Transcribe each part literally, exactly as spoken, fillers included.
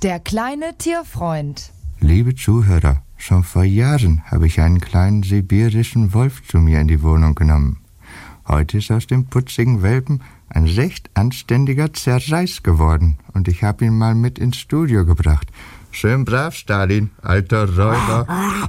Der kleine Tierfreund. Liebe Zuhörer, schon vor Jahren habe ich einen kleinen sibirischen Wolf zu mir in die Wohnung genommen. Heute ist aus dem putzigen Welpen ein recht anständiger Zerreiß geworden und ich habe ihn mal mit ins Studio gebracht. Schön brav, Stalin, alter Räuber.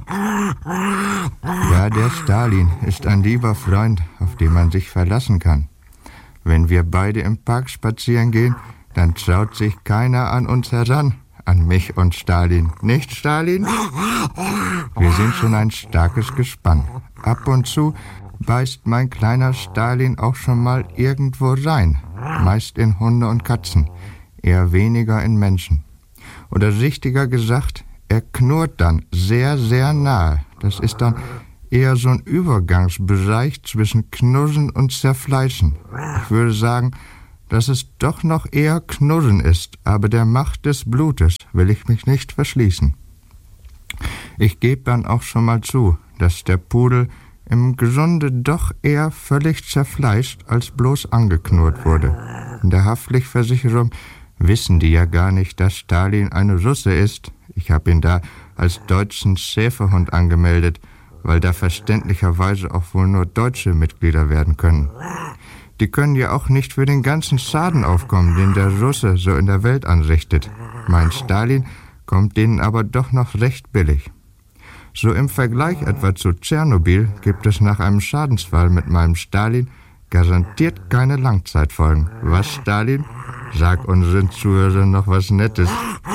Ja, der Stalin ist ein lieber Freund, auf den man sich verlassen kann. Wenn wir beide im Park spazieren gehen, dann traut sich keiner an uns heran, an mich und Stalin. Nicht, Stalin? Wir sind schon ein starkes Gespann. Ab und zu beißt mein kleiner Stalin auch schon mal irgendwo rein, meist in Hunde und Katzen, eher weniger in Menschen. Oder richtiger gesagt, er knurrt dann sehr, sehr nahe. Das ist dann eher so ein Übergangsbereich zwischen Knurren und Zerfleischen. Ich würde sagen, dass es doch noch eher Knurren ist, aber der Macht des Blutes will ich mich nicht verschließen. Ich gebe dann auch schon mal zu, dass der Pudel im Grunde doch eher völlig zerfleischt als bloß angeknurrt wurde. In der Haftpflichtversicherung wissen die ja gar nicht, dass Stalin ein Russe ist. Ich habe ihn da als deutschen Schäferhund angemeldet, weil da verständlicherweise auch wohl nur deutsche Mitglieder werden können. Die können ja auch nicht für den ganzen Schaden aufkommen, den der Russe so in der Welt anrichtet. Mein Stalin kommt denen aber doch noch recht billig. So im Vergleich etwa zu Tschernobyl gibt es nach einem Schadensfall mit meinem Stalin garantiert keine Langzeitfolgen. Was, Stalin? Sag unseren Zuhörern noch was Nettes.